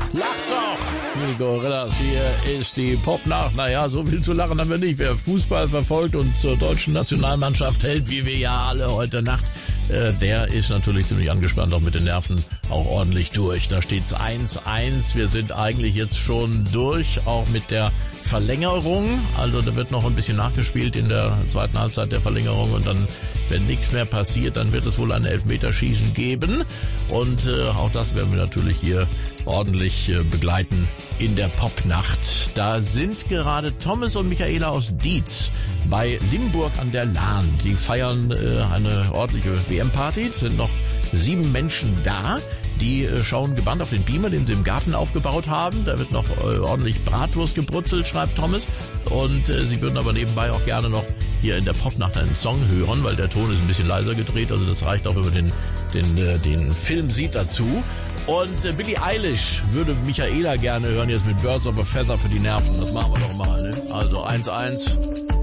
Lach doch, die Gorillas. Hier ist die Popnacht. Naja, so viel zu lachen haben wir nicht. Wer Fußball verfolgt und zur deutschen Nationalmannschaft hält, wie wir ja alle heute Nacht, der ist natürlich ziemlich angespannt, auch mit den Nerven auch ordentlich durch. Da steht's 1-1. Wir sind eigentlich jetzt schon durch, auch mit der Verlängerung. Also da wird noch ein bisschen nachgespielt in der zweiten Halbzeit der Verlängerung und dann, wenn nichts mehr passiert, dann wird es wohl ein Elfmeterschießen geben. Und auch das werden wir natürlich hier ordentlich begleiten in der Popnacht. Da sind gerade Thomas und Michaela aus Dietz bei Limburg an der Lahn. Die feiern eine ordentliche WM-Party. Es sind noch 7 Menschen da. Die schauen gebannt auf den Beamer, den sie im Garten aufgebaut haben. Da wird noch ordentlich Bratwurst gebrutzelt, schreibt Thomas. Und sie würden aber nebenbei auch gerne noch hier in der Popnacht einen Song hören, weil der Ton ist ein bisschen leiser gedreht. Also das reicht auch, wenn man den Film sieht dazu. Und Billie Eilish würde Michaela gerne hören, jetzt mit Birds of a Feather für die Nerven. Das machen wir doch mal, ne? Also 1-1.